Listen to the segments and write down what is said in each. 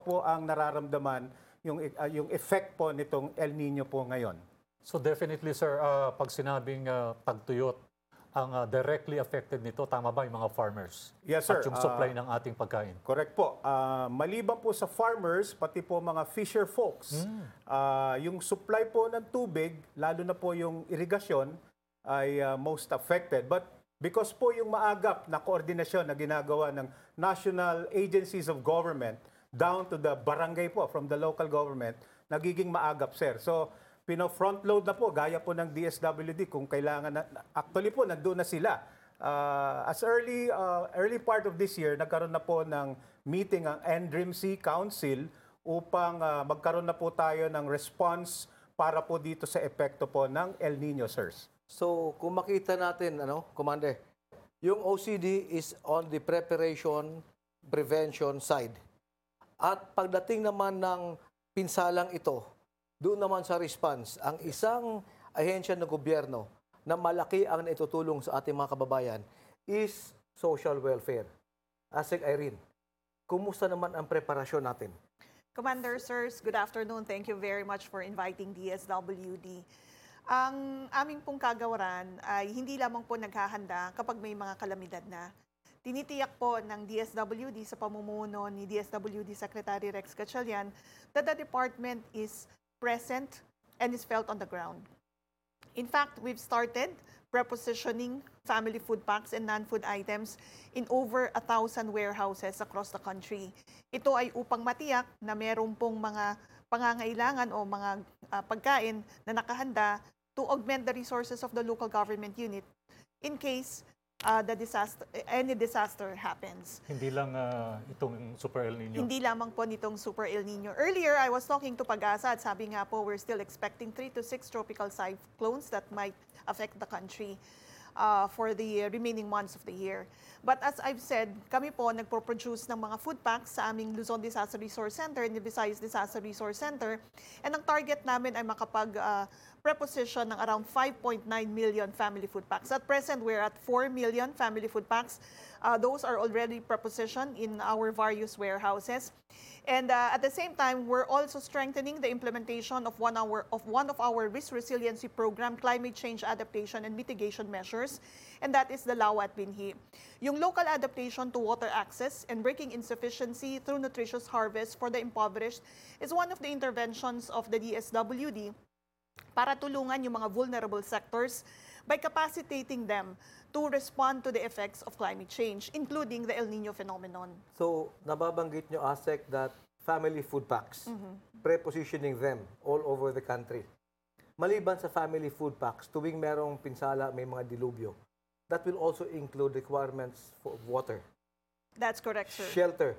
po ang nararamdaman yung effect po nitong El Nino po ngayon? So definitely sir, pag sinabing tagtuyot, ang directly affected nito, tama ba yung mga farmers? Yes, sir. At yung supply ng ating pagkain? Correct po. Maliban po sa farmers, pati po mga fisher folks, yung supply po ng tubig, lalo na po yung irigasyon, ay most affected. But because po yung maagap na koordinasyon na ginagawa ng national agencies of government down to the barangay po, from the local government, nagiging maagap, sir. So, pino-front load na po, gaya po ng DSWD kung kailangan na, actually po, nandun na sila. As early part of this year, nagkaroon na po ng meeting ang NDRIMC Council upang magkaroon na po tayo ng response para po dito sa epekto po ng El Nino, sirs. So, kung makita natin, Commander, yung OCD is on the preparation, prevention side. At pagdating naman ng pinsalang ito, doon naman sa response, ang isang ahensya ng gobyerno na malaki ang naitutulong sa ating mga kababayan is social welfare. Asek Irene, kumusta naman ang preparasyon natin? Commander, sirs, good afternoon. Thank you very much for inviting DSWD. Ang aming pong kagawaran ay hindi lamang po naghahanda kapag may mga kalamidad na. Tinitiyak po ng DSWD sa pamumuno ni DSWD Secretary Rex Gatchalian that the department is present and is felt on the ground. In fact, we've started prepositioning family food packs and non-food items in over 1,000 warehouses across the country. Ito ay upang matiyak na meron pong mga pangangailangan o mga pagkain na nakahanda to augment the resources of the local government unit in case any disaster happens. Hindi lang itong Super El Nino? Hindi lamang po nitong Super El Nino. Earlier, I was talking to Pag-asa at sabi nga po, we're still expecting 3 to 6 tropical cyclones that might affect the country for the remaining months of the year. But as I've said, kami po nagpo-produce ng mga food packs sa aming Luzon Disaster Resource Center and the Visayas Disaster Resource Center. And ang target namin ay preposition ng around 5.9 million family food packs. At present, we're at 4 million family food packs. Those are already prepositioned in our various warehouses. And at the same time, we're also strengthening the implementation of one of our risk resiliency program, climate change adaptation and mitigation measures, and that is the Lawat Binhi. Yung local adaptation to water access and breaking insufficiency through nutritious harvest for the impoverished is one of the interventions of the DSWD para tulungan yung mga vulnerable sectors by capacitating them to respond to the effects of climate change, including the El Nino phenomenon. So, nababanggit nyo, ASEC, that family food packs, prepositioning them all over the country. Maliban sa family food packs, tuwing merong pinsala, may mga dilubyo, that will also include requirements for water. That's correct, sir. Shelter,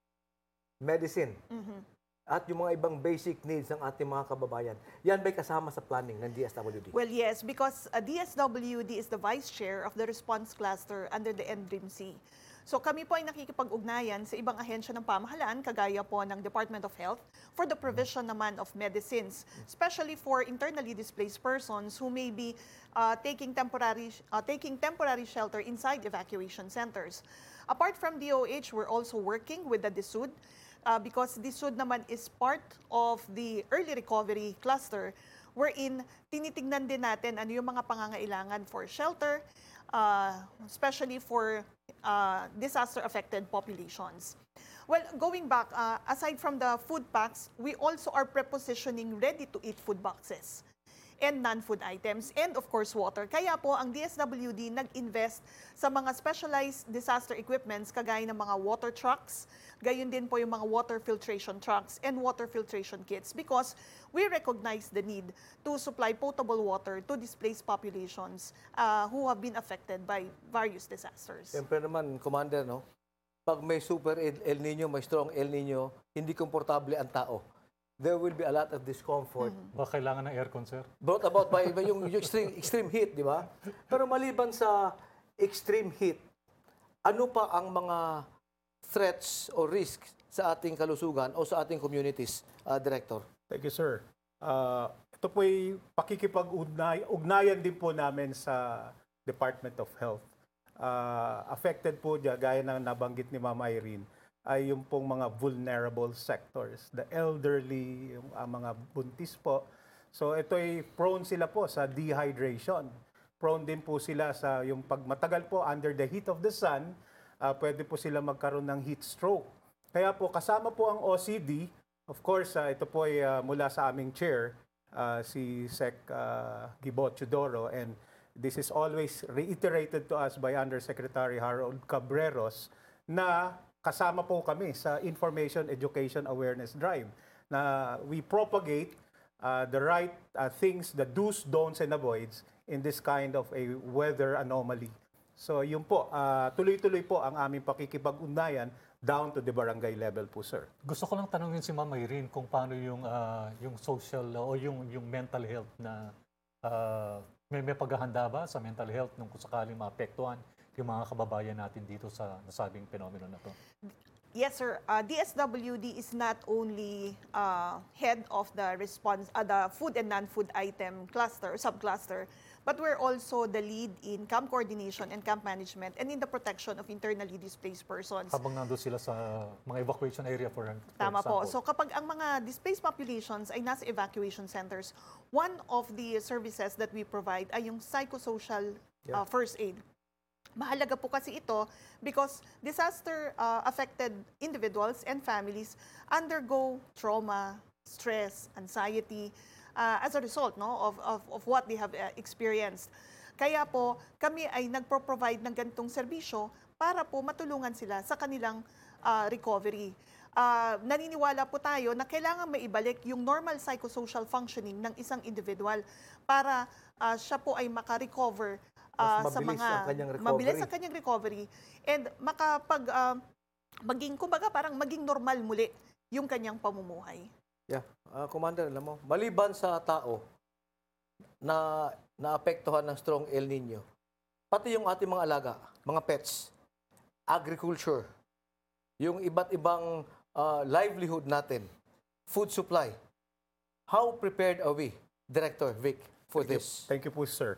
medicine, at yung mga ibang basic needs ng ating mga kababayan. Yan ba'y kasama sa planning ng DSWD? Well, yes, because DSWD is the vice chair of the response cluster under the NDRIMC. So kami po ay nakikipag-ugnayan sa ibang ahensya ng pamahalaan, kagaya po ng Department of Health, for the provision naman of medicines, especially for internally displaced persons who may be taking temporary shelter inside evacuation centers. Apart from DOH, we're also working with the DSUD, because DSUD naman is part of the early recovery cluster wherein tinitingnan din natin ano yung mga pangangailangan for shelter, especially for disaster-affected populations. Well, going back, aside from the food packs, we also are prepositioning ready-to-eat food boxes and non-food items, and of course water. Kaya po ang DSWD nag-invest sa mga specialized disaster equipments kagaya ng mga water trucks, gayon din po yung mga water filtration trucks and water filtration kits because we recognize the need to supply potable water to displaced populations who have been affected by various disasters. Siyempre naman, Commander, no? Pag may super El Nino, may strong El Nino, hindi komportable ang tao. There will be a lot of discomfort. Baka kailangan ng aircon, sir? Brought about by yung extreme heat, di ba? Pero maliban sa extreme heat, ano pa ang mga threats o risks sa ating kalusugan o sa ating communities, Director? Thank you, sir. Ito po'y pakikipag-ugnayan din po namin sa Department of Health. Affected po dyan, gaya ng nabanggit ni Ma'am Irene, ay yung pong mga vulnerable sectors, the elderly, yung mga buntis po. So ito ay prone sila po sa dehydration. Prone din po sila sa yung pag matagal po under the heat of the sun, pwede po sila magkaroon ng heat stroke. Kaya po kasama po ang OCD, of course, ito po ay mula sa aming chair, si Sec. Gibot Chudoro, and this is always reiterated to us by Undersecretary Harold Cabreros na kasama po kami sa Information Education Awareness Drive na we propagate the right things, the do's, don'ts, and avoids in this kind of a weather anomaly. So yun po, tuloy-tuloy po ang aming pakikipag-ugnayan down to the barangay level po, sir. Gusto ko lang tanungin si Ma'am Irene kung paano yung social o yung mental health na may paghahanda ba sa mental health nung kung sakaling maapektuhan yung mga kababayan natin dito sa nasabing fenomeno na to? Yes, sir. DSWD is not only head of the the food and non-food item cluster, subcluster, but we're also the lead in camp coordination and camp management and in the protection of internally displaced persons. Habang nandun sila sa mga evacuation area for Tama po. example. So kapag ang mga displaced populations ay nasa evacuation centers, one of the services that we provide ay yung psychosocial first aid. Mahalaga po kasi ito because disaster-affected individuals and families undergo trauma, stress, anxiety as a result of what they have experienced. Kaya po, kami ay nagpo-provide ng ganitong serbisyo para po matulungan sila sa kanilang recovery. Naniniwala po tayo na kailangan maibalik yung normal psychosocial functioning ng isang individual para siya po ay makarecover sa mga mabilis ang kanyang recovery and maging kumbaga parang maging normal muli yung kanyang pamumuhay. Yeah. Commander, alam mo, maliban sa tao na naapektuhan ng strong El Nino, pati yung ating mga alaga, mga pets, agriculture, yung iba't ibang livelihood natin, food supply, how prepared are we, Director Vic, for this? Thank you po, sir.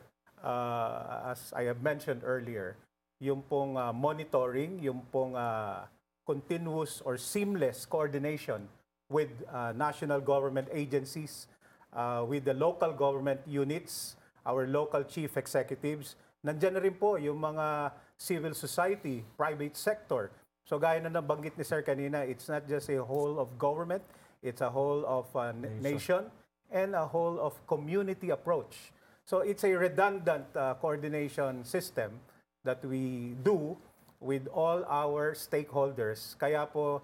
As I have mentioned earlier, yung pong monitoring, yung pong continuous or seamless coordination with national government agencies, with the local government units, our local chief executives. Nandiyan na rin po yung mga civil society, private sector. So gaya na nabanggit ni Sir kanina, it's not just a whole of government, it's a whole of nation and a whole of community approach. So it's a redundant coordination system that we do with all our stakeholders. Kaya po,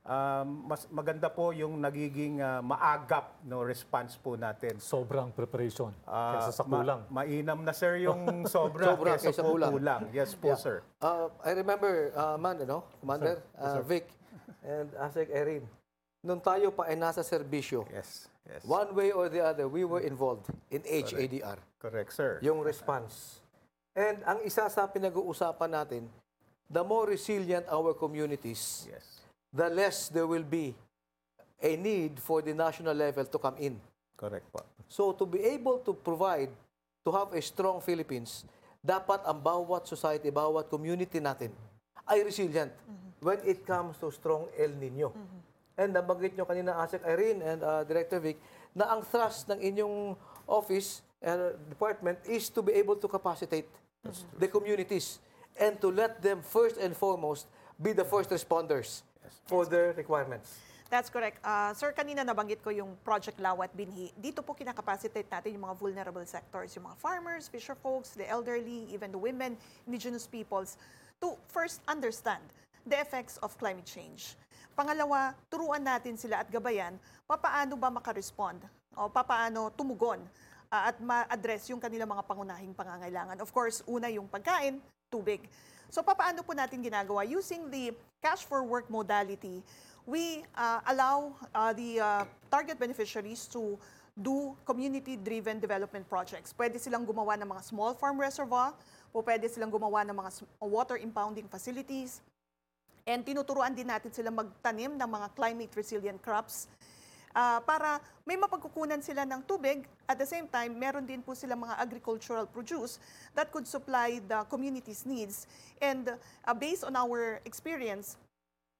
mas maganda po yung nagiging maagap response po natin. Sobrang preparation kaysa sa kulang. Mainam na, sir, yung sobra kaysa po kulang. Yes po, sir. I remember, Commander, Vic, and Asek Erin, nung tayo pa ay nasa serbisyo, Yes. one way or the other, we were involved in HADR. Correct, sir. Yung response. And ang isa sa pinag-uusapan natin, the more resilient our communities, Yes. the less there will be a need for the national level to come in. Correct po. So to be able to provide, to have a strong Philippines, dapat ang bawat society, bawat community natin ay resilient when it comes to strong El Nino. And nabanggit nyo kanina, Asek Irene and Director Vic, na ang thrust ng inyong office and department is to be able to capacitate the communities and to let them first and foremost be the first responders for their requirements. That's correct. Sir, kanina nabanggit ko yung Project Lawat Binhi. Dito po kinakapacitate natin yung mga vulnerable sectors, yung mga farmers, fisher folks, the elderly, even the women, indigenous peoples, to first understand the effects of climate change. Pangalawa, turuan natin sila at gabayan papaano ba makarespond o papaano tumugon at ma-address yung kanilang mga pangunahing pangangailangan. Of course, una yung pagkain, tubig. So papaano po natin ginagawa? Using the cash for work modality, we allow the target beneficiaries to do community-driven development projects. Pwede silang gumawa ng mga small farm reservoir, o pwede silang gumawa ng mga water impounding facilities, and tinuturuan din natin sila magtanim ng mga climate-resilient crops para may mapagkukunan sila ng tubig. At the same time, meron din po sila mga agricultural produce that could supply the community's needs. And based on our experience,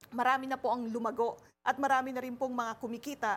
marami na po ang lumago at marami na rin pong mga kumikita